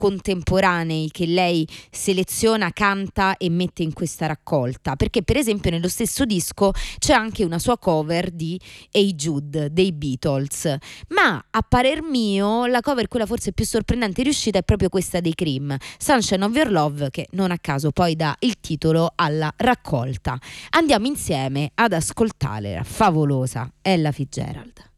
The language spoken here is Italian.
contemporanei che lei seleziona, canta e mette in questa raccolta, perché per esempio nello stesso disco c'è anche una sua cover di Hey Jude dei Beatles, ma a parer mio la cover, quella forse più sorprendente e riuscita, è proprio questa dei Cream, Sunshine of Your Love, che non a caso poi dà il titolo alla raccolta. Andiamo insieme ad ascoltare la favolosa Ella Fitzgerald.